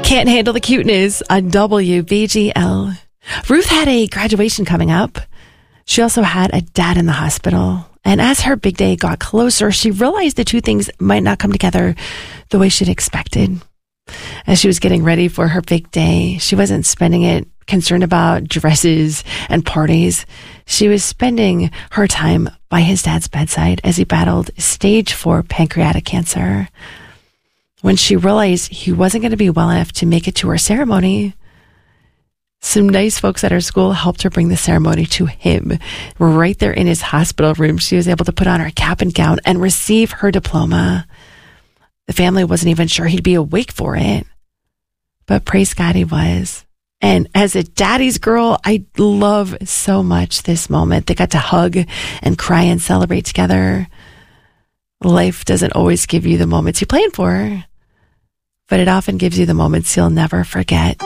Can't handle the cuteness on WBGL. Ruth had a graduation coming up. She also had a dad in the hospital. And as her big day got closer, she realized the two things might not come together the way she'd expected. As she was getting ready for her big day, she wasn't spending it concerned about dresses and parties. She was spending her time by his dad's bedside as he battled stage 4 pancreatic cancer. When she realized he wasn't going to be well enough to make it to her ceremony, some nice folks at her school helped her bring the ceremony to him. Right there in his hospital room, she was able to put on her cap and gown and receive her diploma. The family wasn't even sure he'd be awake for it, but praise God, he was. And as a daddy's girl, I love so much this moment. They got to hug and cry and celebrate together. Life doesn't always give you the moments you plan for, but it often gives you the moments you'll never forget.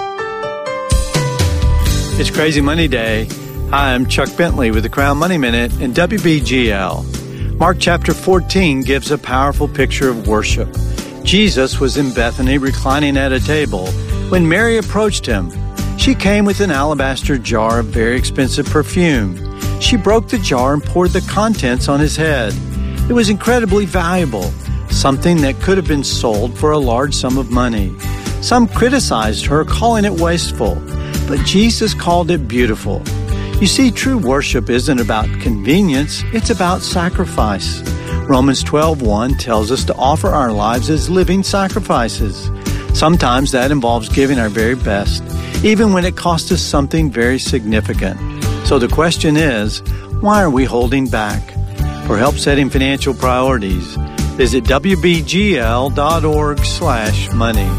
It's Crazy Money Day. Hi, I'm Chuck Bentley with the Crown Money Minute in WBGL. Mark chapter 14 gives a powerful picture of worship. Jesus was in Bethany reclining at a table when Mary approached him. She came with an alabaster jar of very expensive perfume. She broke the jar and poured the contents on his head. It was incredibly valuable, something that could have been sold for a large sum of money. Some criticized her, calling it wasteful, but Jesus called it beautiful. You see, true worship isn't about convenience, it's about sacrifice. Romans 12:1 tells us to offer our lives as living sacrifices. Sometimes that involves giving our very best, even when it costs us something very significant. So the question is, why are we holding back? For help setting financial priorities, visit WBGL.org/money.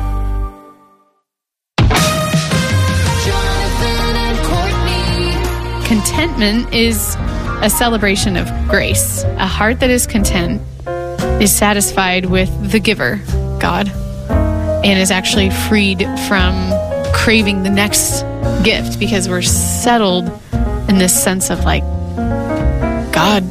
Contentment is a celebration of grace. A heart that is content is satisfied with the giver, God, and is actually freed from craving the next gift because we're settled in this sense of like, God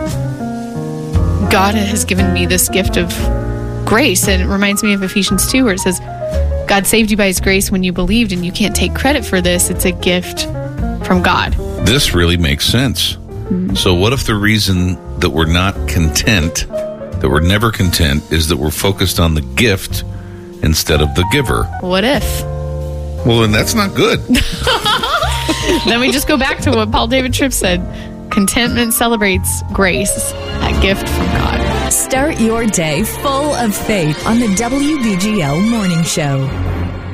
has given me this gift of grace. And it reminds me of Ephesians 2 where it says, God saved you by his grace when you believed, and you can't take credit for this. It's a gift from God. This really makes sense. So what if the reason that we're not content, that we're never content, is that we're focused on the gift instead of the giver? What if? Well, then that's not good. Then we just go back to what Paul David Tripp said. Contentment celebrates grace, a gift from God. Start your day full of faith on the WBGL Morning Show.